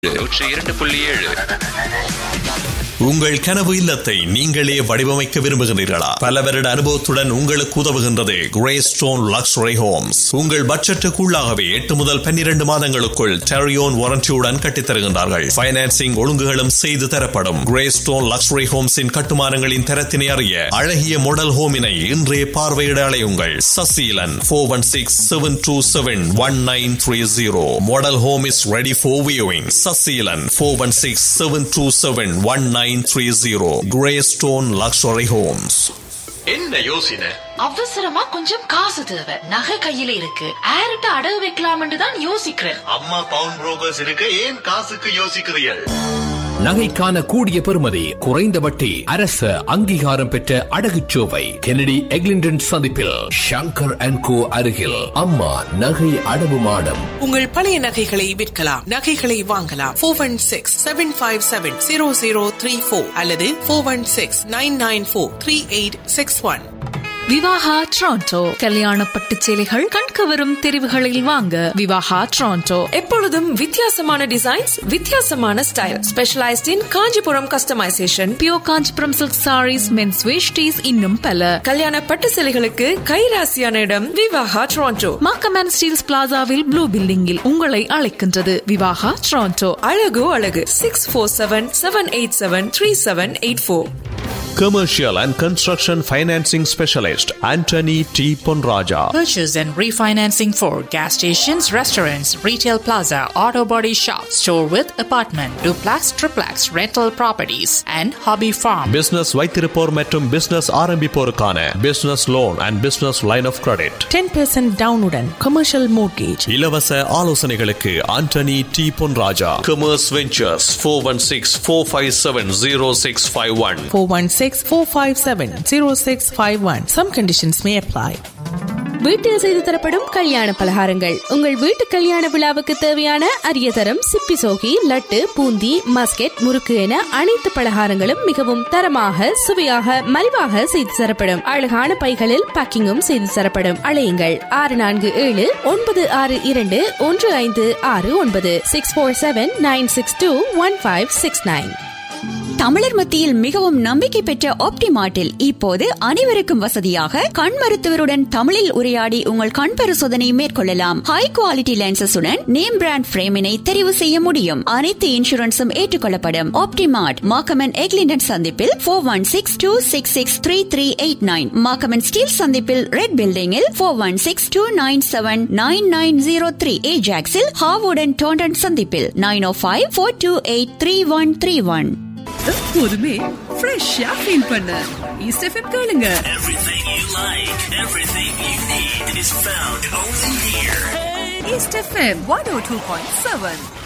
உங்கள் கனவு இல்லத்தை நீங்களே வடிவமைக்க விரும்புகிறீர்களா? பல வருட அனுபவத்துடன் உங்களுக்கு உதவுகின்றது கிரேஸ்டோன் லக்ஸரி ஹோம்ஸ். உங்கள் பட்ஜெட்டுக்குள்ளாகவே 8 முதல் 12 மாதங்களுக்குள் டெரியோன் வாரண்டியுடன் கட்டித்தருகின்றார்கள். பைனான்சிங் ஒழுங்குகளும் செய்து தரப்படும். கிரேஸ்டோன் லக்ஸரி ஹோம்ஸின் கட்டுமானங்களின் தரத்தினை அறிய அழகிய மாடல் ஹோமினை இன்றே பார்வையிட அலையுங்கள். Saseelan 416-727-1930. Model home is ready for viewing. Saseelan 416-727-1930. Greystone Luxury Homes. என்ன யோசனை? அவசரமா கொஞ்சம் காசு தேவை. நகை கையில இருக்கு. ஆர்ட்ட அடகு வைக்கலாம்னு தான் யோசிக்கிறேன். அம்மா பவுன் புரோக்கர்ஸ் இருக்க, ஏன் காசுக்கு யோசிக்கிறீர்கள்? நகைக்கான கூடிய பெறுமதி, குறைந்த வட்டி, அரசு அங்கீகாரம் பெற்ற அடகுச்சோவை கெனடி எக்லிண்டன் சந்திப்பில் ஷங்கர் அண்ட் கோ அருகில் அம்மா நகை அடவு மாடம். உங்கள் பழைய நகைகளை விற்கலாம், நகைகளை வாங்கலாம். 416-757-0034 அல்லது 416-994-3861. விவாகா டொரண்டோ. கல்யாண பட்டு சேலைகள் கண்கவரும் தெரிவுகளில் வாங்க விவாகா டொரண்டோ. எப்பொழுதும் வித்தியாசமான டிசைன்ஸ், வித்தியாசமான ஸ்டைல். ஸ்பெஷலைஸ்ட் இன் Kanchipuram customisation, pure Kanchipuram silk saris, men's veshtis, இன்னும் பல. கல்யாண பட்டு சேலைகளுக்கு கைராசியான இடம் Vivaha Toronto. Markham Steeles பிளாசாவில் blue பில்டிங்கில் உங்களை அழைக்கின்றது விவாகா டொரண்டோ. அழகு அழகு. 647-787-3784. Commercial and Construction Financing Specialist Anthony T. Ponraja. Purchase and refinancing for gas stations, restaurants, retail plaza, auto body shop, store with apartment, duplex, triplex, rental properties and hobby farm. Business வைத்திருப்போர் மற்றும் business ஆரம்பிப்போருக்கான business loan and business line of credit. 10% downward commercial mortgage. இலவச ஆலோசனைகளுக்கு Anthony T. Ponraja. Commerce Ventures 416-457-0651. 416-457-0651. Some conditions may apply. வீட்டில் செய்து தரப்படும் கல்யாண பலகாரங்கள். உங்கள் வீட்டு கல்யாண விழாவுக்கு தேவையான அரிய தரம் சிப்பி சோகி, லட்டு, பூந்தி, மஸ்கெட், முறுக்கு என அனைத்து பலகாரங்களும் மிகவும் தரமாக, சுவையாக, மலிவாக செய்து தரப்படும். அழகான பைகளில் பேக்கிங்கும் செய்து தரப்படும். அழையுங்கள் 647-962-1569 647-962-1569. தமிழர் மத்தியில் மிகவும் நம்பிக்கை பெற்ற ஆப்டிமார்ட்டில் இப்போது அனைவருக்கும் வசதியாக கண் மருத்துவருடன் தமிழில் உரையாடி உங்கள் கண் பரிசோதனை மேற்கொள்ளலாம். ஹை குவாலிட்டி லென்சஸுடன் நேம் பிராண்ட் பிரேமினை தெரிவு செய்ய முடியும். அனைத்து இன்சூரன்ஸும் ஏற்றுக்கொள்ளப்படும். ஆப்டிமார்ட் மாக்கமன் எக்லிண்டன் சந்திப்பில் 416-266-3389. மாக்கமன் ஸ்டீல் சந்திப்பில் ரெட் பில்டிங்கில் 416-297-9903. ஏஜாக்ஸில் ஹாவுடன் டோண்டன் சந்திப்பில் 905-428-3131. எப்போதுமே ஃப்ரெஷ்ஷா ஃபீல் பண்ண ஈஸ்ட் எஃப்எம் கேளுங்க. Everything you like, everything you need is found only here. East FM 102.7.